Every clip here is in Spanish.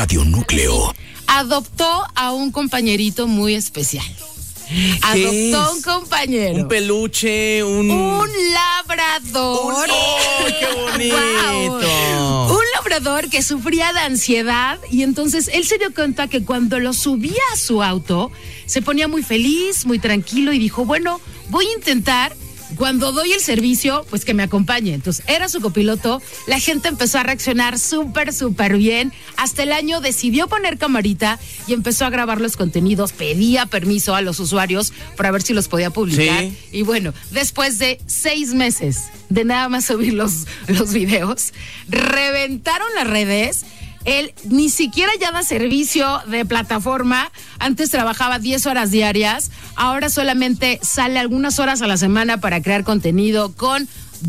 Radio Núcleo. Adoptó a un compañerito muy especial. Adoptó un compañero. Un peluche, un labrador. ¡Oh, qué bonito! Wow. Un labrador que sufría de ansiedad y entonces él se dio cuenta que cuando lo subía a su auto se ponía muy feliz, muy tranquilo y dijo, bueno, voy a intentar cuando doy el servicio, pues que me acompañe. Entonces era su copiloto, la gente empezó a reaccionar súper bien. Hasta el año decidió poner camarita y empezó a grabar los contenidos, pedía permiso a los usuarios para ver si los podía publicar. Sí. Y bueno, después de 6 meses de nada más subir los videos, reventaron las redes. Él ni siquiera ya da servicio de plataforma. Antes trabajaba 10 horas diarias. Ahora solamente sale algunas horas a la semana para crear contenido con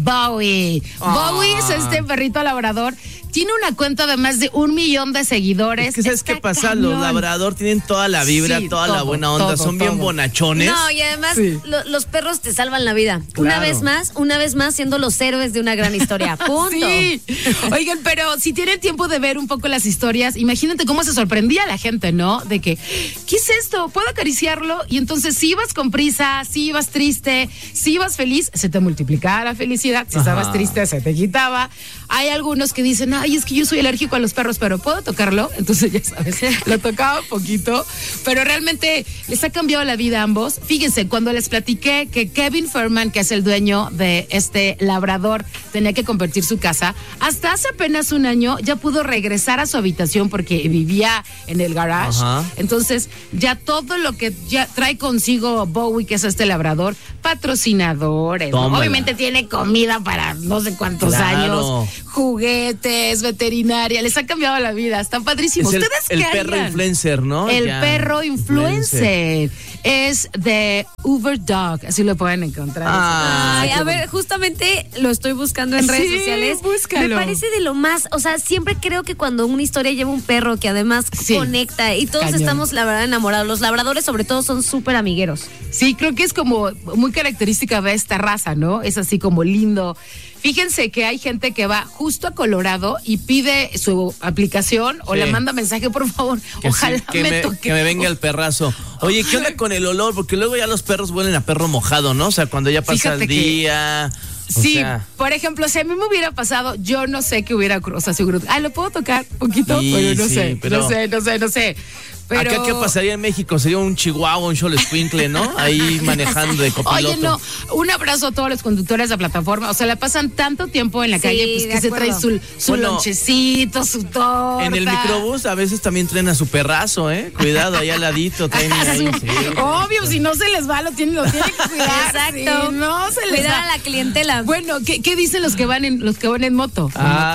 Bowie. Bowie es este perrito labrador. Tiene una cuenta de más de 1 millón de seguidores. Es que ¿sabes qué pasa? Los labrador tienen toda la vibra, sí, toda la buena onda. Son bien bonachones. No, y además los perros te salvan la vida. Claro. Una vez más siendo los héroes de una gran historia. Punto. Sí. Oigan, pero si tienen tiempo de ver un poco las historias, imagínate cómo se sorprendía la gente, ¿no? De que, ¿qué es esto? ¿Puedo acariciarlo? Y entonces si ibas con prisa, si ibas triste, si ibas feliz, se te multiplicaba la felicidad. Si estabas triste, se te quitaba. Hay algunos que dicen, ay, es que yo soy alérgico a los perros, pero ¿puedo tocarlo? Entonces, ya sabes, lo tocaba un poquito, pero realmente les ha cambiado la vida a ambos. Fíjense, cuando les platiqué que Kevin Furman, que es el dueño de este labrador, tenía que convertir su casa, hasta hace apenas 1 año ya pudo regresar a su habitación porque vivía en el garage. Entonces, ya todo lo que ya trae consigo Bowie, que es este labrador, patrocinadores, ¿no? Obviamente tiene comida para no sé cuántos años, juguetes, veterinaria, les ha cambiado la vida, están padrísimos. ¿Ustedes qué harían? El perro influencer, ¿no? El perro influencer es de Uber Dog, así lo pueden encontrar. Ay, a ver, justamente lo estoy buscando en redes sociales. Búscalo. Me parece de lo más, o sea, siempre creo que cuando una historia lleva un perro que además conecta y todos estamos, la verdad, enamorados. Los labradores, sobre todo, son súper amigueros. Sí, creo que es como muy característica de esta raza, ¿no? Es así como lindo. Fíjense que hay gente que va justo a Colorado y pide su aplicación o le manda mensaje, por favor, ojalá me toque. Que me venga el perrazo. Oye, ¿qué onda con el olor? Porque luego ya los perros huelen a perro mojado, ¿no? O sea, cuando ya pasa el día. Sí, por ejemplo, si a mí me hubiera pasado, yo no sé qué hubiera, o sea, seguro, ¿lo puedo tocar un poquito? Sí, pero no sé. Pero... ¿Acá qué pasaría en México? Sería un chihuahua, un xoloscuincle, ¿no? Ahí manejando de copiloto. Oye, no, un abrazo a todos los conductores de plataforma. O sea, la pasan tanto tiempo en la calle, pues que se trae su lonchecito, su torta. En el microbús a veces también traen a su perrazo, ¿eh? Cuidado, ahí al ladito. Traen ahí, obvio, si no se les va, lo tienen que cuidar. Exacto. Si no se les cuidar va. a la clientela. Bueno, ¿qué dicen los que van en moto?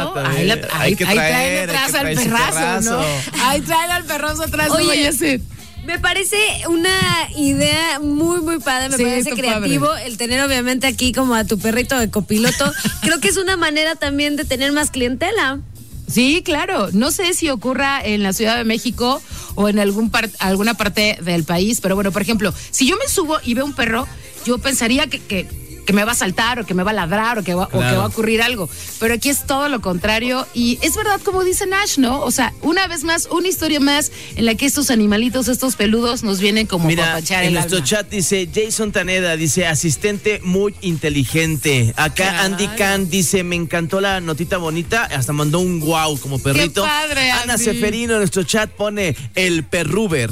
Hay que traen atrás al perrazo, ¿no? Ahí traen al perrazo atrás. Oye, me parece una idea muy padre, me parece creativo el tener obviamente aquí como a tu perrito de copiloto. Creo que es una manera también de tener más clientela. Sí, claro. No sé si ocurra en la Ciudad de México o en alguna parte del país, pero bueno, por ejemplo, si yo me subo y veo un perro, yo pensaría que me va a saltar o que me va a ladrar o que va a ocurrir algo. Pero aquí es todo lo contrario y es verdad como dice Nash, ¿no? O sea, una vez más, una historia más en la que estos animalitos, estos peludos nos vienen como a papachar el alma. En nuestro chat dice Jason Taneda, dice asistente muy inteligente. Acá Andy Khan dice me encantó la notita bonita, hasta mandó un wow como perrito. Qué padre, Ana Seferino en nuestro chat pone el perruber.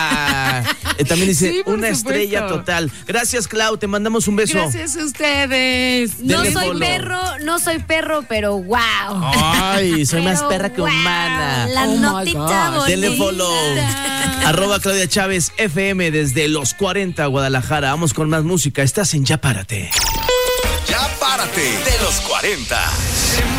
También dice una estrella total. Gracias, Clau, te mandamos un beso. Gracias a ustedes. No soy perro, pero wow. Ay, soy más perra que humana. La notita bonita. Denle follow. @Claudia Chávez FM desde los 40 Guadalajara. Vamos con más música. Estás en Ya Párate. Ya Párate de los 40.